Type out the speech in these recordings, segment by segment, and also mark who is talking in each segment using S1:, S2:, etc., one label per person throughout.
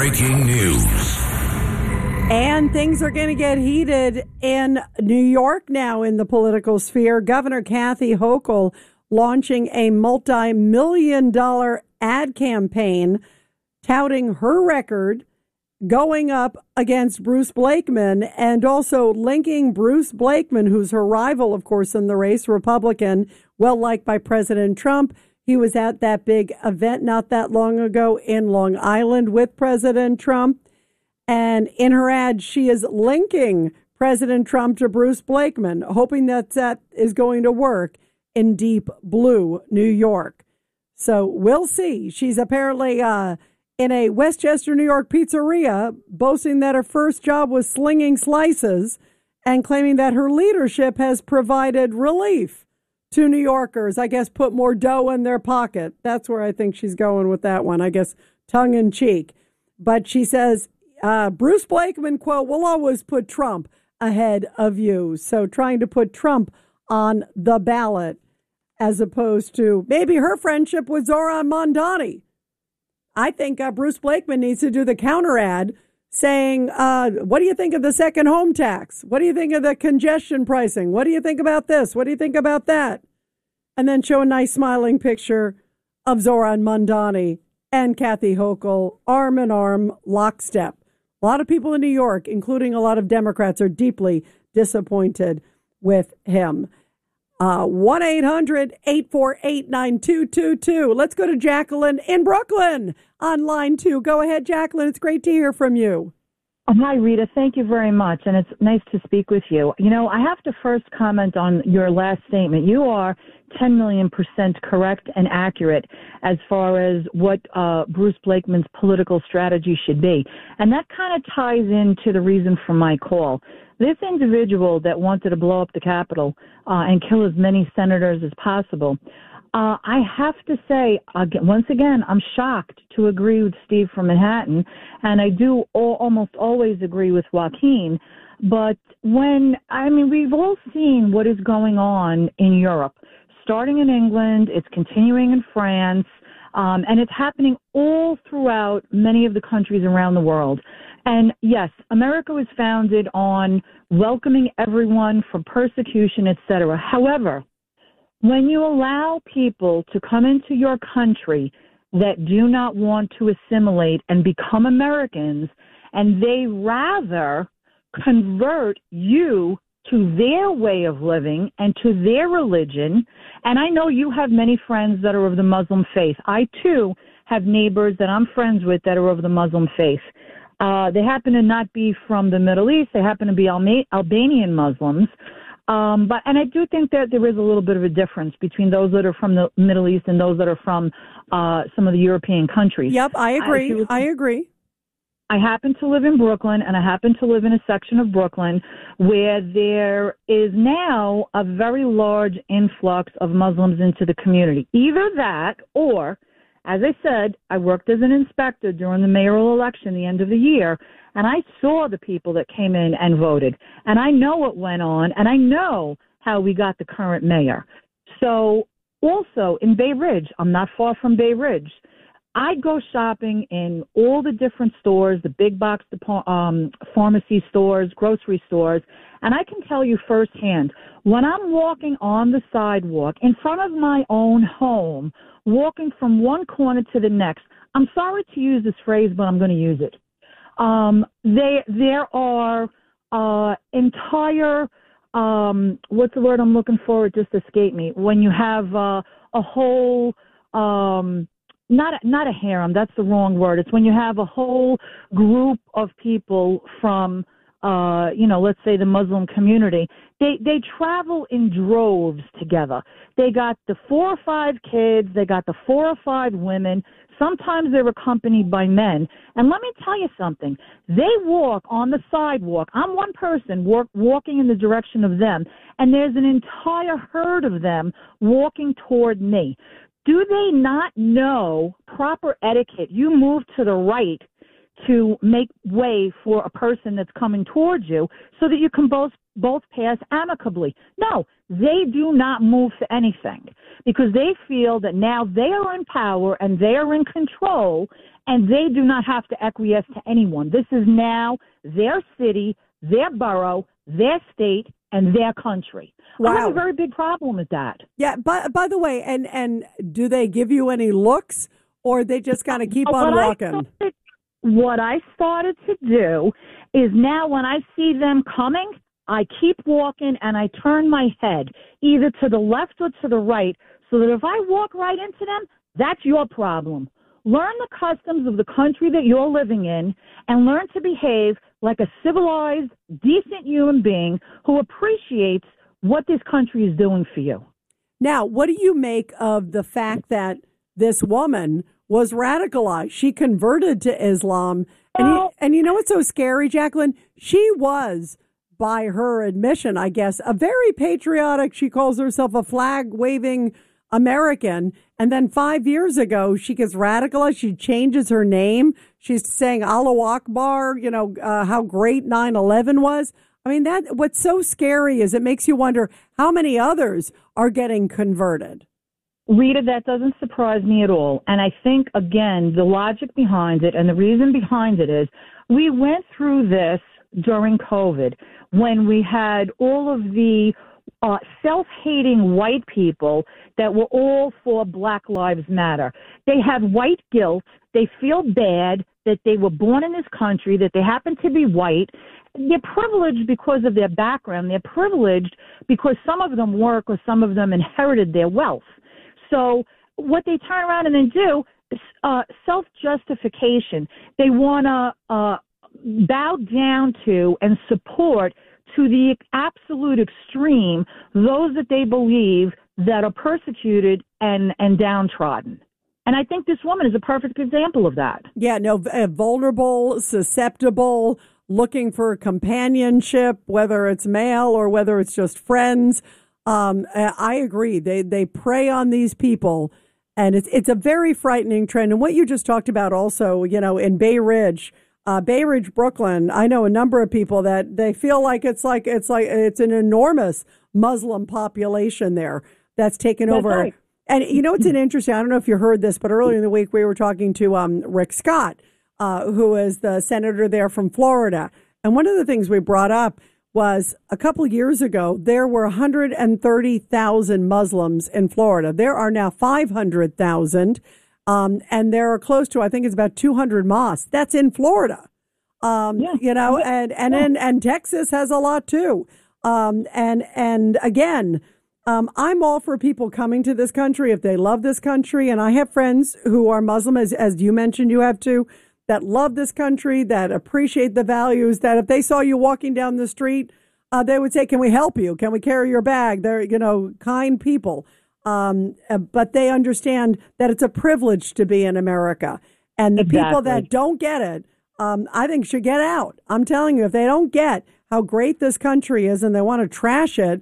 S1: breaking news.
S2: And things are going to get heated in New York now in the political sphere. Governor Kathy Hochul launching a multi-million-dollar ad campaign touting her record going up against Bruce Blakeman and also linking Bruce Blakeman, who's her rival, of course, in the race, Republican, well-liked by President Trump. He was at that big event not that long ago in Long Island with President Trump. And in her ad, she is linking President Trump to Bruce Blakeman, hoping that is going to work in deep blue New York. So we'll see. She's apparently in a Westchester, New York pizzeria, boasting that her first job was slinging slices and claiming that her leadership has provided relief to New Yorkers. I guess put more dough in their pocket. That's where I think she's going with that one, I guess tongue in cheek. But she says, Bruce Blakeman, quote, will always put Trump ahead of you. So trying to put Trump on the ballot as opposed to maybe her friendship with Zohran Mamdani. I think Bruce Blakeman needs to do the counter ad saying, what do you think of the second home tax? What do you think of the congestion pricing? What do you think about this? What do you think about that? And then show a nice smiling picture of Zohran Mamdani and Kathy Hochul, arm in arm, lockstep. A lot of people in New York, including a lot of Democrats, are deeply disappointed with him. 1-800-848-9222. Let's go to Jacqueline in Brooklyn on line 2. Go ahead, Jacqueline. It's great to hear from you.
S3: Hi, Rita. Thank you very much. And it's nice to speak with you. You know, I have to first comment on your last statement. You are 10 million % correct and accurate as far as what Bruce Blakeman's political strategy should be. And that kind of ties into the reason for my call. This individual that wanted to blow up the Capitol and kill as many senators as possible, I have to say, once again, I'm shocked to agree with Steve from Manhattan, and I do almost always agree with Joaquin. But we've all seen what is going on in Europe, starting in England, it's continuing in France, and it's happening all throughout many of the countries around the world. And yes, America was founded on welcoming everyone from persecution, etc. However, when you allow people to come into your country that do not want to assimilate and become Americans, and they rather convert you to their way of living and to their religion, and I know you have many friends that are of the Muslim faith. I, too, have neighbors that I'm friends with that are of the Muslim faith. They happen to not be from the Middle East. They happen to be Albanian Muslims. And I do think that there is a little bit of a difference between those that are from the Middle East and those that are from some of the European countries.
S2: Yep, I agree. I agree.
S3: I happen to live in Brooklyn, and I happen to live in a section of Brooklyn where there is now a very large influx of Muslims into the community. Either that or, as I said, I worked as an inspector during the mayoral election, the end of the year, and I saw the people that came in and voted. And I know what went on, and I know how we got the current mayor. So also in Bay Ridge, I'm not far from Bay Ridge, I go shopping in all the different stores, the big box pharmacy stores, grocery stores, and I can tell you firsthand, when I'm walking on the sidewalk in front of my own home, walking from one corner to the next, I'm sorry to use this phrase, but I'm going to use it. There are entire, what's the word I'm looking for? It just escaped me. When you have a whole, not a harem, that's the wrong word. It's when you have a whole group of people from, let's say the Muslim community. They travel in droves together. They got the 4 or 5 kids. They got the 4 or 5 women. Sometimes they're accompanied by men. And let me tell you something. They walk on the sidewalk. I'm one person walking in the direction of them, and there's an entire herd of them walking toward me. Do they not know proper etiquette? You move to the right to make way for a person that's coming towards you so that you can both pass amicably. No, they do not move for anything because they feel that now they are in power and they are in control and they do not have to acquiesce to anyone. This is now their city, their borough, their state, and their country.
S2: Wow.
S3: I have a very big problem with that.
S2: Yeah, by the way, and do they give you any looks, or they just kind of keep on walking?
S3: What I started to do is now when I see them coming, I keep walking and I turn my head either to the left or to the right, so that if I walk right into them, that's your problem. Learn the customs of the country that you're living in and learn to behave like a civilized, decent human being who appreciates what this country is doing for you.
S2: Now, what do you make of the fact that this woman was radicalized? She converted to Islam. And you know what's so scary, Jacqueline? She was, by her admission, I guess, a very patriotic, she calls herself a flag-waving American. And then 5 years ago, she gets radicalized. She changes her name. She's saying Allahu Akbar, how great 9/11 was. I mean, what's so scary is it makes you wonder how many others are getting converted.
S3: Rita, that doesn't surprise me at all. And I think, again, the logic behind it and the reason behind it is we went through this during COVID when we had all of the self-hating white people that were all for Black Lives Matter. They have white guilt. They feel bad that they were born in this country, that they happen to be white. They're privileged because of their background. They're privileged because some of them work or some of them inherited their wealth. So what they turn around and then do is self-justification. They want to bow down to and support to the absolute extreme those that they believe that are persecuted and downtrodden. And I think this woman is a perfect example of that.
S2: Yeah, no, vulnerable, susceptible, looking for companionship, whether it's male or whether it's just friends. I agree. They prey on these people, and it's a very frightening trend. And what you just talked about also, in Bay Ridge, Brooklyn, I know a number of people that they feel like it's an enormous Muslim population there that's taken over.
S3: Right.
S2: And it's an interesting, I don't know if you heard this, but earlier in the week we were talking to Rick Scott, who is the senator there from Florida. And one of the things we brought up was a couple of years ago, there were 130,000 Muslims in Florida. There are now 500,000. And there are close to, I think it's about 200 mosques. That's in Florida. And Texas has a lot too. And again, I'm all for people coming to this country if they love this country. And I have friends who are Muslim, as you mentioned, you have too, that love this country, that appreciate the values, that if they saw you walking down the street, they would say, can we help you? Can we carry your bag? They're, kind people. But they understand that it's a privilege to be in America. And the people that don't get it, I think should get out. I'm telling you, if they don't get how great this country is and they want to trash it,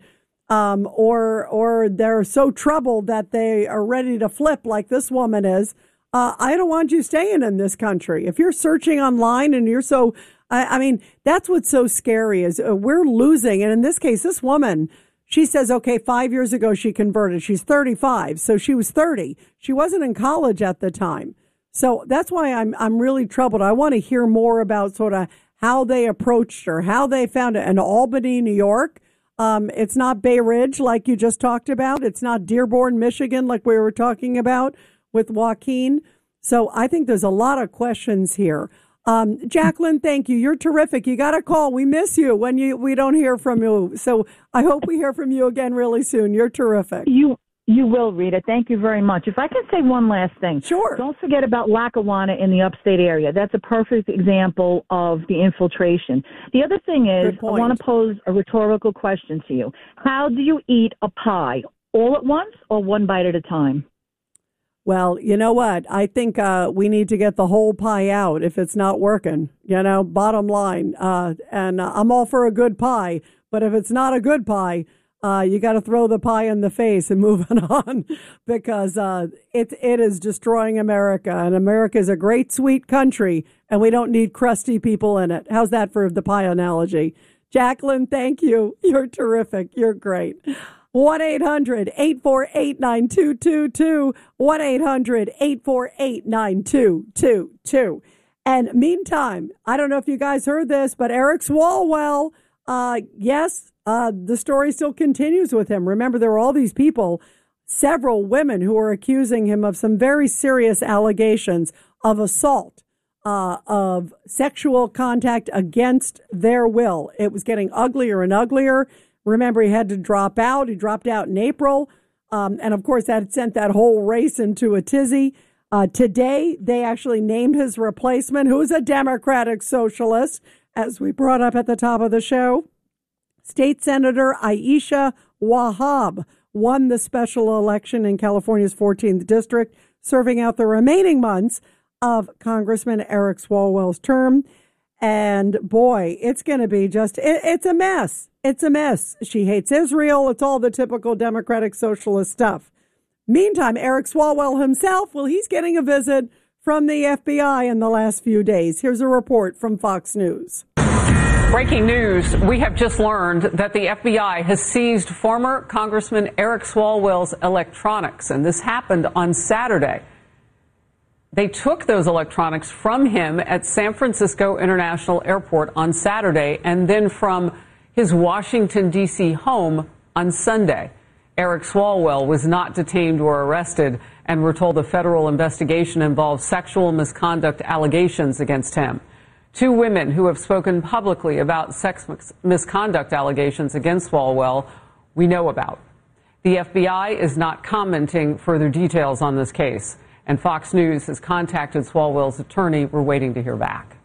S2: or they're so troubled that they are ready to flip like this woman is, I don't want you staying in this country. If you're searching online and you're so, that's what's so scary is we're losing. And in this case, this woman, she says, okay, 5 years ago she converted. She's 35, so she was 30. She wasn't in college at the time. So that's why I'm really troubled. I want to hear more about sort of how they approached her, how they found it in Albany, New York. It's not Bay Ridge like you just talked about. It's not Dearborn, Michigan like we were talking about with Joaquin. So I think there's a lot of questions here. Jacqueline, thank you. You're terrific. You got to call. We miss you when we don't hear from you. So I hope we hear from you again really soon. You're terrific.
S3: You will, Rita. Thank you very much. If I can say one last thing.
S2: Sure.
S3: Don't forget about Lackawanna in the upstate area. That's a perfect example of the infiltration. The other thing is, I want to pose a rhetorical question to you. How do you eat a pie? All at once or one bite at a time?
S2: Well, you know what? I think we need to get the whole pie out if it's not working, bottom line. And I'm all for a good pie, but if it's not a good pie, you got to throw the pie in the face and move on because it is destroying America. And America is a great, sweet country, and we don't need crusty people in it. How's that for the pie analogy? Jacqueline, thank you. You're terrific. You're great. 1-800-848-9222, 1-800-848-9222. And meantime, I don't know if you guys heard this, but Eric Swalwell, the story still continues with him. Remember, there were all these people, several women who were accusing him of some very serious allegations of assault, of sexual contact against their will. It was getting uglier and uglier. Remember, he had to drop out. He dropped out in April. And of course, that sent that whole race into a tizzy. Today, they actually named his replacement, who is a Democratic socialist, as we brought up at the top of the show. State Senator Aisha Wahab won the special election in California's 14th district, serving out the remaining months of Congressman Eric Swalwell's term. And boy, it's going to be it's a mess. It's a mess. She hates Israel. It's all the typical Democratic socialist stuff. Meantime, Eric Swalwell himself, he's getting a visit from the FBI in the last few days. Here's a report from Fox News.
S1: Breaking news, we have just learned that the FBI has seized former Congressman Eric Swalwell's electronics, and this happened on Saturday. They took those electronics from him at San Francisco International Airport on Saturday and then from his Washington, D.C. home on Sunday. Eric Swalwell was not detained or arrested, and we're told the federal investigation involves sexual misconduct allegations against him. Two women who have spoken publicly about sex misconduct allegations against Swalwell we know about. The FBI is not commenting further details on this case, and Fox News has contacted Swalwell's attorney. We're waiting to hear back.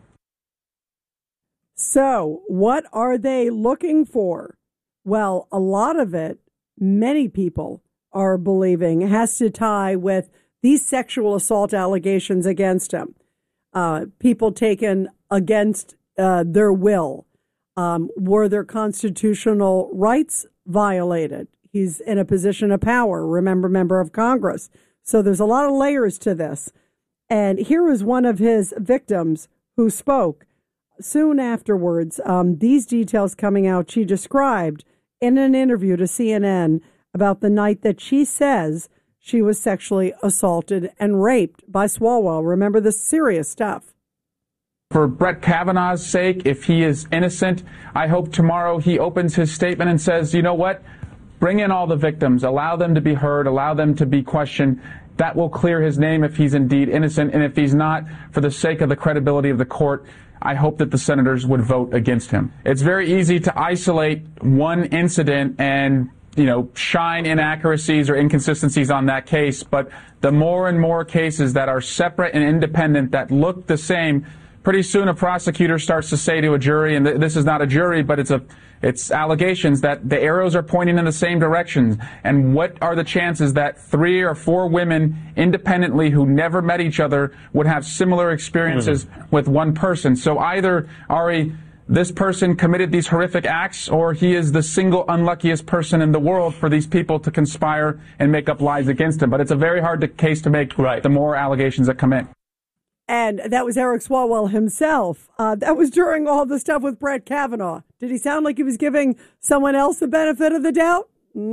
S2: So, what are they looking for? Well, a lot of it, many people are believing, has to tie with these sexual assault allegations against him. People taken against their will. Were their constitutional rights violated? He's in a position of power, remember, member of Congress. So there's a lot of layers to this. And here is one of his victims who spoke soon afterwards. These details coming out, she described in an interview to CNN about the night that she says she was sexually assaulted and raped by Swalwell. Remember the serious stuff.
S4: For Brett Kavanaugh's sake, if he is innocent, I hope tomorrow he opens his statement and says, you know what? Bring in all the victims, allow them to be heard, allow them to be questioned. That will clear his name if he's indeed innocent. And if he's not, for the sake of the credibility of the court, I hope that the senators would vote against him. It's very easy to isolate one incident and, shine inaccuracies or inconsistencies on that case. But the more and more cases that are separate and independent that look the same, pretty soon a prosecutor starts to say to a jury, and this is not a jury, but it's allegations that the arrows are pointing in the same direction. And what are the chances that 3 or 4 women independently who never met each other would have similar experiences with one person? So either, Ari, this person committed these horrific acts, or he is the single unluckiest person in the world for these people to conspire and make up lies against him. But it's a very hard case to make, the more allegations that come in.
S2: And that was Eric Swalwell himself. That was during all the stuff with Brett Kavanaugh. Did he sound like he was giving someone else the benefit of the doubt?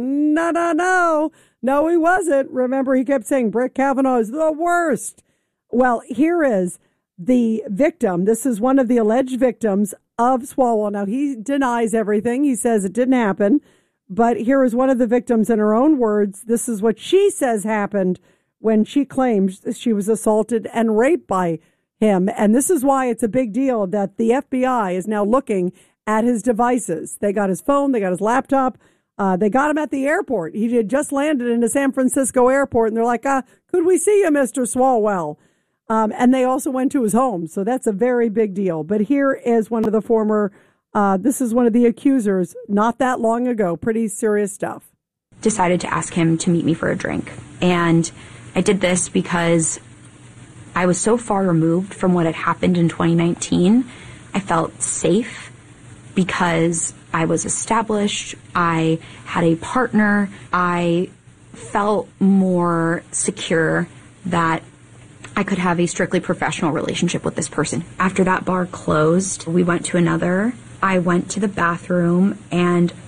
S2: No. No, he wasn't. Remember, he kept saying Brett Kavanaugh is the worst. Well, here is the victim. This is one of the alleged victims of Swalwell. Now, he denies everything. He says it didn't happen. But here is one of the victims in her own words. This is what she says happened when she claims she was assaulted and raped by him. And this is why it's a big deal that the FBI is now looking at his devices. They got his phone, they got his laptop, they got him at the airport. He had just landed in the San Francisco airport, and they're like, could we see you, Mr. Swalwell? And they also went to his home. So that's a very big deal. But here is one of the this is one of the accusers not that long ago. Pretty serious stuff.
S5: Decided to ask him to meet me for a drink. And I did this because I was so far removed from what had happened in 2019. I felt safe because I was established. I had a partner. I felt more secure that I could have a strictly professional relationship with this person. After that bar closed, we went to another. I went to the bathroom and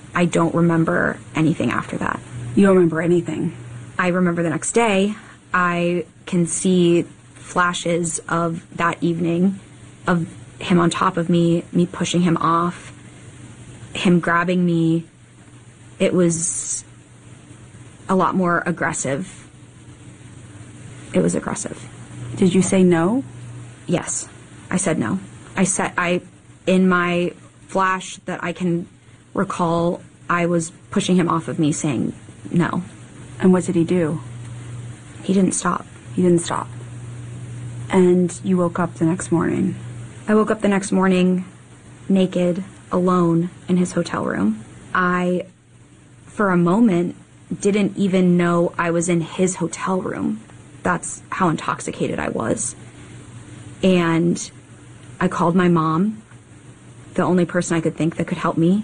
S5: I don't remember anything after that.
S6: You don't remember anything?
S5: I remember the next day, I can see flashes of that evening of him on top of me pushing him off, him grabbing me. It was a lot more aggressive. It was aggressive.
S6: Did you say no?
S5: Yes, I said no. In my flash that I can recall, I was pushing him off of me saying no.
S6: And what did he do?
S5: He didn't stop.
S6: He didn't stop. And you woke up the next morning?
S5: I woke up the next morning naked, alone in his hotel room. I, for a moment, didn't even know I was in his hotel room. That's how intoxicated I was. And I called my mom, the only person I could think that could help me.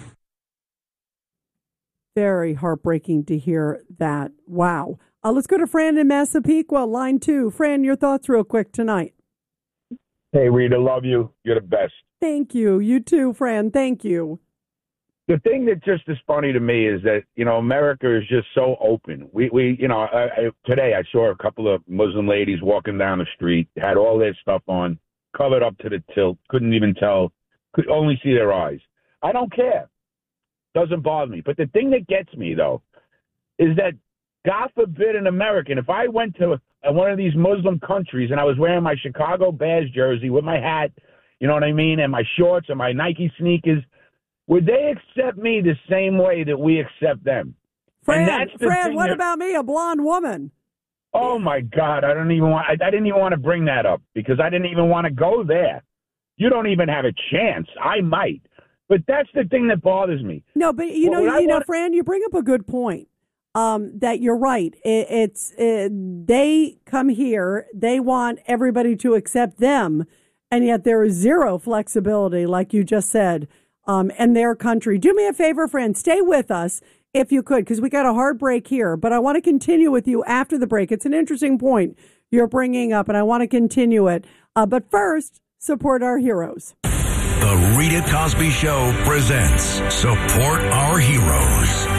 S2: Very heartbreaking to hear that. Wow. Let's go to Fran in Massapequa, line 2. Fran, your thoughts real quick tonight.
S7: Hey, Rita, love you. You're the best.
S2: Thank you. You too, Fran. Thank you.
S7: The thing that just is funny to me is that, America is just so open. Today I saw a couple of Muslim ladies walking down the street, had all their stuff on, covered up to the tilt, couldn't even tell, could only see their eyes. I don't care. Doesn't bother me. But the thing that gets me, though, is that, God forbid, an American, if I went to one of these Muslim countries and I was wearing my Chicago Bears jersey with my hat, you know what I mean, and my shorts and my Nike sneakers, would they accept me the same way that we accept them?
S2: Fran, what about me, a blonde woman?
S7: Oh, my God. I didn't even want to bring that up because I didn't even want to go there. You don't even have a chance. I might. But that's the thing that bothers me.
S2: No, but, Fran, you bring up a good point. That you're right. They come here, they want everybody to accept them, and yet there is zero flexibility, like you just said, in their country. Do me a favor, friend, stay with us if you could, because we got a hard break here, but I want to continue with you after the break. It's an interesting point you're bringing up, and I want to continue it. But first, support our heroes.
S8: The Rita Cosby Show presents Support Our Heroes.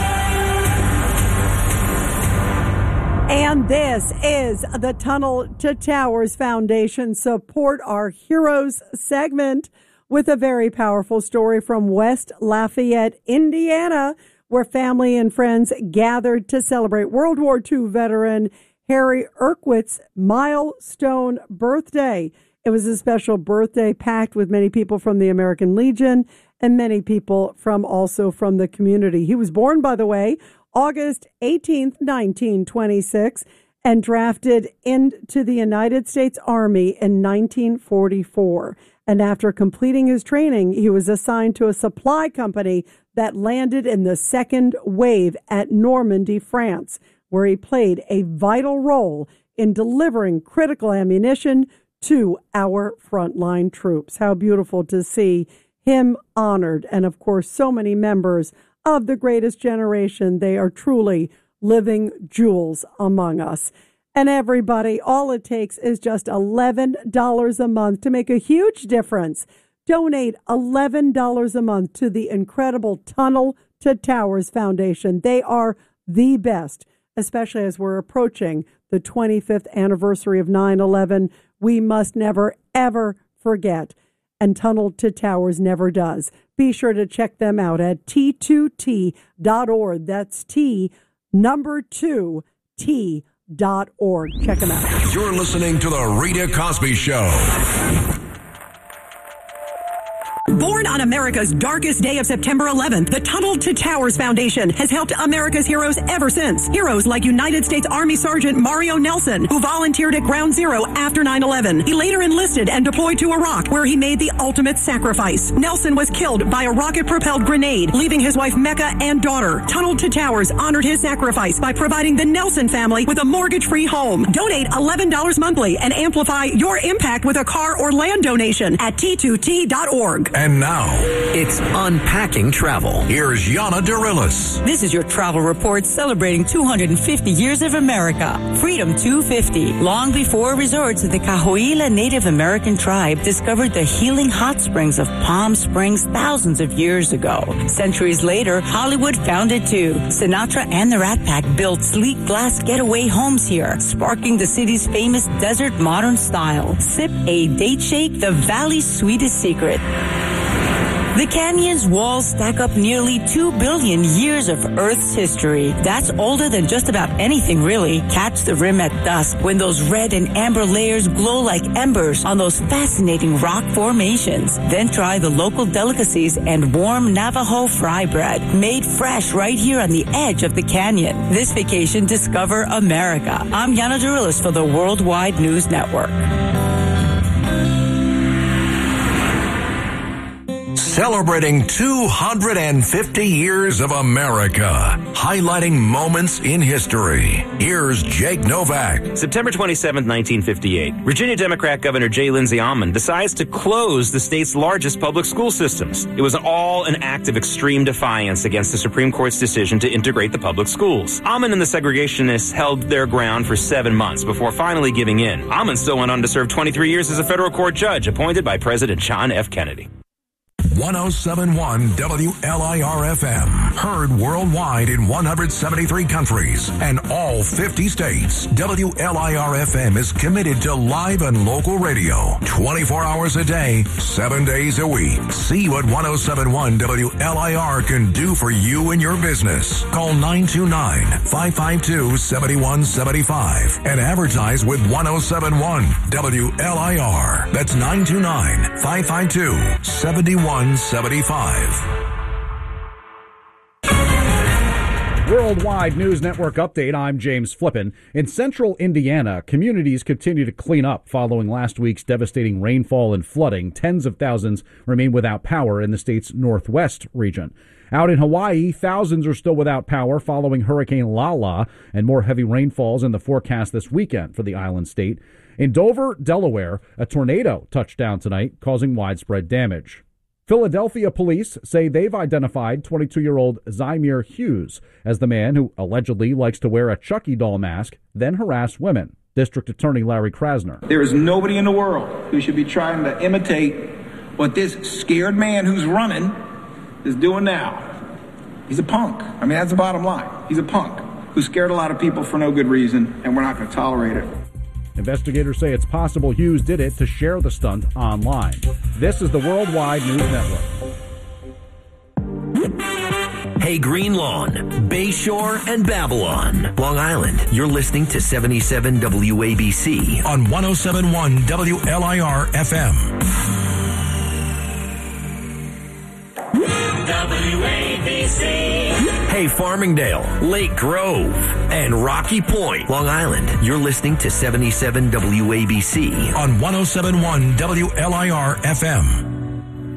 S2: And this is the Tunnel to Towers Foundation Support Our Heroes segment with a very powerful story from West Lafayette, Indiana, where family and friends gathered to celebrate World War II veteran Harry Urquitz's milestone birthday. It was a special birthday packed with many people from the American Legion and many people from the community. He was born, by the way, August 18th, 1926, and drafted into the United States Army in 1944. And after completing his training, he was assigned to a supply company that landed in the second wave at Normandy, France, where he played a vital role in delivering critical ammunition to our frontline troops. How beautiful to see him honored. And of course, so many members of the greatest generation. They are truly living jewels among us. And everybody, all it takes is just $11 a month to make a huge difference. Donate $11 a month to the incredible Tunnel to Towers Foundation. They are the best, especially as we're approaching the 25th anniversary of 9/11. We must never, ever forget. And Tunnel to Towers never does. Be sure to check them out at T2T.org. That's T2T.org. Check them out.
S8: You're listening to The Rita Cosby Show.
S9: Born on America's darkest day of September 11th, the Tunnel to Towers Foundation has helped America's heroes ever since. Heroes like United States Army Sergeant Mario Nelson, who volunteered at Ground Zero after 9/11. He later enlisted and deployed to Iraq, where he made the ultimate sacrifice. Nelson was killed by a rocket-propelled grenade, leaving his wife Mecca and daughter. Tunnel to Towers honored his sacrifice by providing the Nelson family with a mortgage-free home. Donate $11 monthly and amplify your impact with a car or land donation at T2T.org.
S8: And And now,
S10: it's Unpacking Travel.
S8: Here's Yana Dirilis.
S11: This is your travel report celebrating 250 years of America. Freedom 250. Long before resorts, the Cahuilla Native American tribe discovered the healing hot springs of Palm Springs thousands of years ago. Centuries later, Hollywood found it too. Sinatra and the Rat Pack built sleek glass getaway homes here, sparking the city's famous desert modern style. Sip a date shake, the valley's sweetest secret. The canyon's walls stack up nearly 2 billion years of Earth's history. That's older than just about anything, really. Catch the rim at dusk when those red and amber layers glow like embers on those fascinating rock formations. Then try the local delicacies and warm Navajo fry bread, made fresh right here on the edge of the canyon. This vacation, discover America. I'm Yana Dirilis for the Worldwide News Network.
S8: Celebrating 250 years of America, highlighting moments in history. Here's Jake Novak.
S12: September 27, 1958, Virginia Democrat Governor J. Lindsay Almond decides to close the state's largest public school systems. It was all an act of extreme defiance against the Supreme Court's decision to integrate the public schools. Almond and the segregationists held their ground for 7 months before finally giving in. Almond still went on to serve 23 years as a federal court judge appointed by President John F. Kennedy.
S8: 1071 WLIR-FM. Heard worldwide in 173 countries and all 50 states. WLIR-FM is committed to live and local radio 24 hours a day, 7 days a week. See what 1071 WLIR can do for you and your business. Call 929-552-7175 and advertise with 1071 WLIR. That's 929-552-7175.
S13: Worldwide News Network update. I'm James Flippin. In central Indiana, communities continue to clean up following last week's devastating rainfall and flooding. Tens of thousands remain without power in the state's northwest region. Out in Hawaii, thousands are still without power following Hurricane Lala and more heavy rainfalls in the forecast this weekend for the island state. In Dover, Delaware, a tornado touched down tonight, causing widespread damage. Philadelphia police say they've identified 22-year-old Zymir Hughes as the man who allegedly likes to wear a Chucky doll mask, then harass women. District Attorney Larry Krasner.
S14: There is nobody in the world who should be trying to imitate what this scared man who's running is doing now. He's a punk. I mean, that's the bottom line. He's a punk who scared a lot of people for no good reason, and we're not going to tolerate it.
S13: Investigators say it's possible Hughes did it to share the stunt online. This is the Worldwide News Network.
S10: Hey, Green Lawn, Bayshore, and Babylon. Long Island, you're listening to 77 WABC
S8: on 1071 WLIR-FM.
S10: WABC. Hey, Farmingdale, Lake Grove, and Rocky Point, Long Island. You're listening to 77 WABC
S8: on 1071 WLIR-FM.